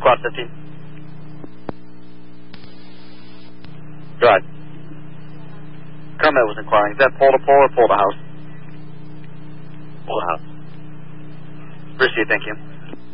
Squad 15. Go ahead. Kermit was inquiring. Is that pole to pole or pole to house? Pole to house. Proceed, thank you.